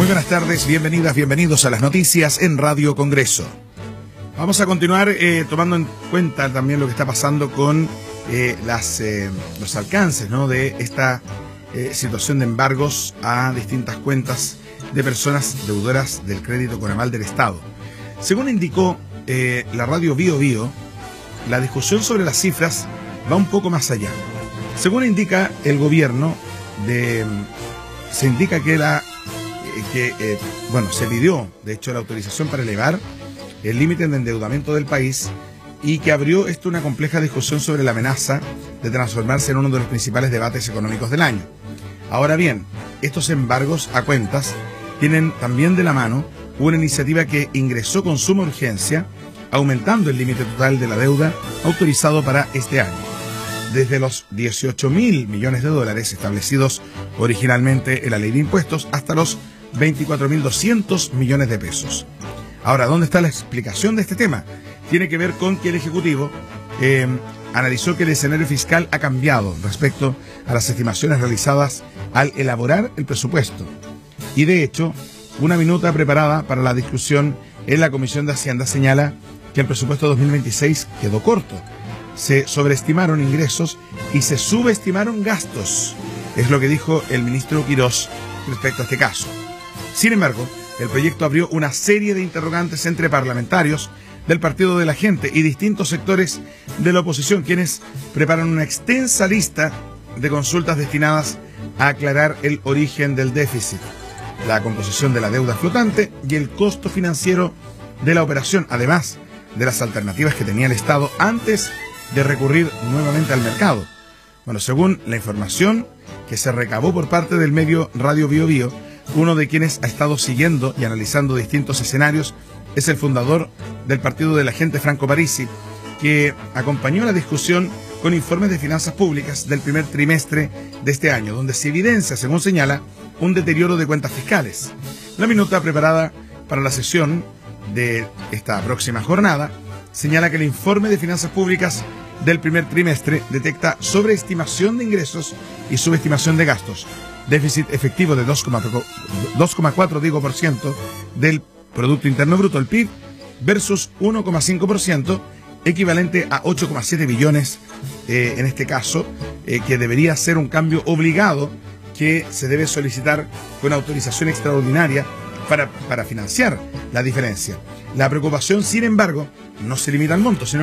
Muy buenas tardes, bienvenidas, bienvenidos a las noticias en Radio Congreso. Vamos a continuar tomando en cuenta también lo que está pasando con los alcances, ¿no?, de esta situación de embargos a distintas cuentas de personas deudoras del crédito con aval del Estado. Según indicó la radio Bio Bio, la discusión sobre las cifras va un poco más allá. Según indica el gobierno, se indica que se pidió, de hecho, la autorización para elevar el límite de endeudamiento del país y que abrió esto una compleja discusión sobre la amenaza de transformarse en uno de los principales debates económicos del año. Ahora bien, estos embargos a cuentas tienen también de la mano una iniciativa que ingresó con suma urgencia, aumentando el límite total de la deuda autorizado para este año, desde los 18.000 millones de dólares establecidos originalmente en la ley de impuestos hasta los 24.200 millones de pesos. Ahora, ¿dónde está la explicación de este tema? Tiene que ver con que el Ejecutivo analizó que el escenario fiscal ha cambiado respecto a las estimaciones realizadas al elaborar el presupuesto. Y de hecho, una minuta preparada para la discusión en la Comisión de Hacienda señala que el presupuesto 2026 quedó corto. Se sobreestimaron ingresos y se subestimaron gastos. Es lo que dijo el ministro Quirós respecto a este caso. Sin embargo, el proyecto abrió una serie de interrogantes entre parlamentarios del Partido de la Gente y distintos sectores de la oposición, quienes preparan una extensa lista de consultas destinadas a aclarar el origen del déficit, la composición de la deuda flotante y el costo financiero de la operación, además de las alternativas que tenía el Estado antes de recurrir nuevamente al mercado. Bueno, según la información que se recabó por parte del medio Radio Bio Bio, uno de quienes ha estado siguiendo y analizando distintos escenarios es el fundador del Partido de la Gente, Franco Parisi, que acompañó la discusión con informes de finanzas públicas del primer trimestre de este año, donde se evidencia, según señala, un deterioro de cuentas fiscales. La minuta preparada para la sesión de esta próxima jornada señala que el informe de finanzas públicas del primer trimestre detecta sobreestimación de ingresos y subestimación de gastos, déficit efectivo de 2,4% del Producto Interno Bruto, el PIB, versus 1,5%, equivalente a 8,7 billones en este caso, que debería ser un cambio obligado que se debe solicitar con autorización extraordinaria para financiar la diferencia. La preocupación, sin embargo, no se limita al monto, sino